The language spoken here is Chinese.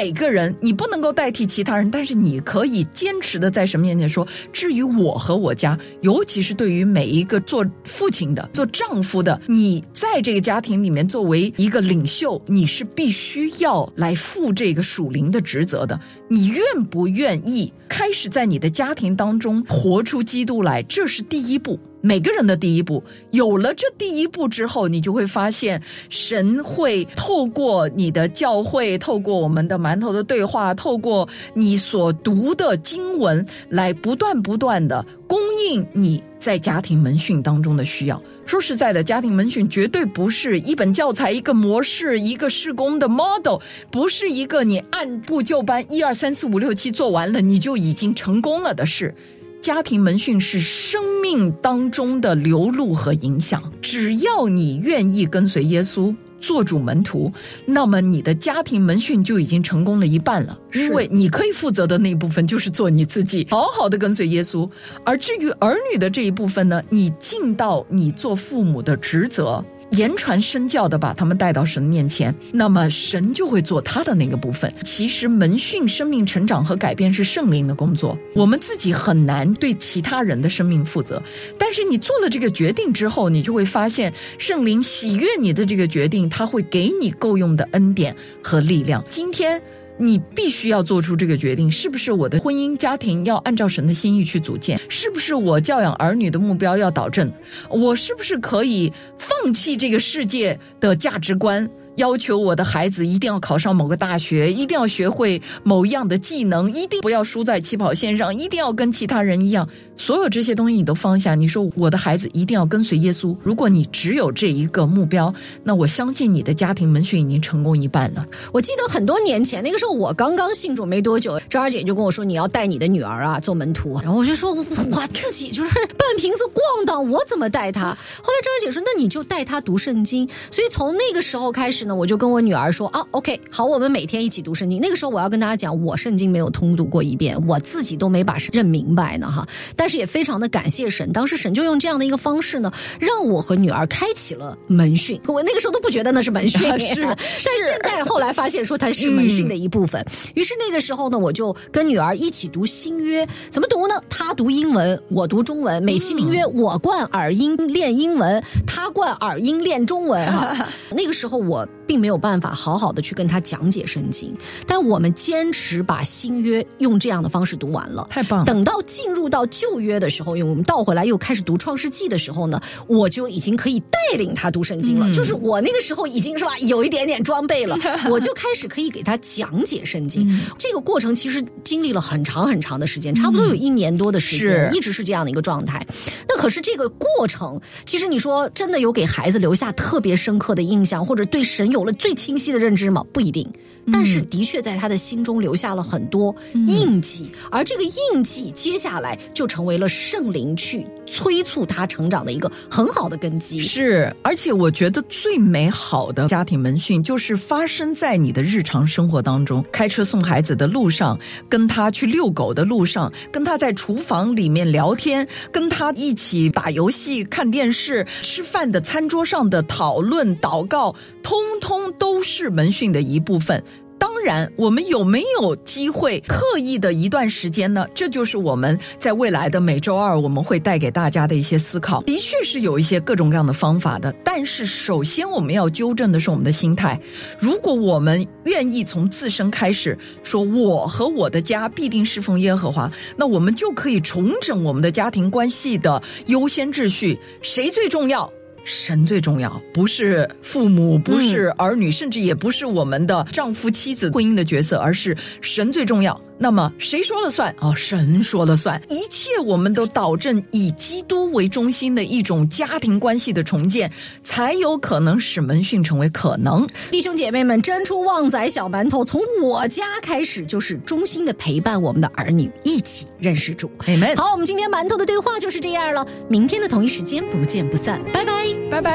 每个人你不能够代替其他人，但是你可以坚持的在神面前说，至于我和我家，尤其是对于每一个做父亲的做丈夫的，你在这个家庭里面作为一个领袖，你是必须要来负这个属灵的职责的。你愿不愿意开始在你的家庭当中活出基督来，这是第一步，每个人的第一步。有了这第一步之后，你就会发现神会透过你的教会，透过我们的馒头的对话，透过你所读的经文，来不断的供应你在家庭门训当中的需要。说实在的，家庭门训绝对不是一本教材，一个模式，一个事工的 model， 不是一个你按部就班1、2、3、4、5、6、7做完了你就已经成功了的事。家庭门训是生命当中的流露和影响，只要你愿意跟随耶稣做主门徒，那么你的家庭门训就已经成功了一半了，因为你可以负责的那一部分就是做你自己，好好的跟随耶稣。而至于儿女的这一部分呢，你尽到你做父母的职责，言传身教的把他们带到神面前，那么神就会做他的那个部分。其实门训生命成长和改变是圣灵的工作，我们自己很难对其他人的生命负责，但是你做了这个决定之后，你就会发现圣灵喜悦你的这个决定，他会给你够用的恩典和力量。今天你必须要做出这个决定，是不是我的婚姻家庭要按照神的心意去组建，是不是我教养儿女的目标要导正，我是不是可以放弃这个世界的价值观，要求我的孩子一定要考上某个大学，一定要学会某样的技能，一定不要输在起跑线上，一定要跟其他人一样，所有这些东西你都放下，你说我的孩子一定要跟随耶稣。如果你只有这一个目标，那我相信你的家庭门训已经成功一半了。 我记得很多年前，那个时候我刚刚信主没多久，张二姐就跟我说，你要带你的女儿啊做门徒，然后我就说我自己就是半瓶子咣当，我怎么带她？后来张二姐说，那你就带她读圣经。所以从那个时候开始呢，我就跟我女儿说啊 OK 好，我们每天一起读圣经。那个时候我要跟大家讲，我圣经没有通读过一遍，我自己都没把认明白呢哈。但是也非常的感谢神，当时神就用这样的一个方式呢，让我和女儿开启了门训。我那个时候都不觉得那是门训，但现在后来发现说它是门训的一部分。于是那个时候呢，我就跟女儿一起读新约。怎么读呢？她读英文，我读中文，美其名曰我灌耳音练英文，她灌耳音练中文哈。那个时候我并没有办法好好的去跟她讲解圣经，但我们坚持把新约用这样的方式读完了， 太棒了。 等到进入到旧约的时候，因为我们倒回来又开始读创世纪的时候呢，我就已经可以带领她读圣经了，就是我那个时候已经是吧有一点点装备了，我就开始可以给她讲解圣经。这个过程其实经历了很长很长的时间，差不多有1年多的时间，一直是这样的一个状态。那可是这个过程，其实你说真的有给孩子留下特别深刻的印象，或者对神有了最清晰的认知吗？不一定，但是的确在他的心中留下了很多印记，而这个印记接下来就成为了圣灵去催促他成长的一个很好的根基。 是，而且我觉得最美好的家庭门训就是发生在你的日常生活当中，开车送孩子的路上，跟他去遛狗的路上，跟他在厨房里面聊天，跟他一起打游戏看电视，吃饭的餐桌上的讨论祷告，通通都是门训的一部分。当然我们有没有机会刻意的一段时间呢？这就是我们在未来的每周二我们会带给大家的一些思考。的确是有一些各种各样的方法的，但是首先我们要纠正的是我们的心态。如果我们愿意从自身开始说我和我的家必定侍奉耶和华，那我们就可以重整我们的家庭关系的优先秩序。谁最重要？神最重要，不是父母，不是儿女，甚至也不是我们的丈夫妻子婚姻的角色，而是神最重要。那么谁说了算？神说了算。一切我们都导正以基督为中心的一种家庭关系的重建，才有可能使门训成为可能。 弟兄姐妹们，真出旺仔小馒头从我家开始，就是衷心的陪伴我们的儿女一起认识主。 Amen。 好，我们今天馒头的对话就是这样了，明天的同一时间不见不散，拜拜。 拜拜。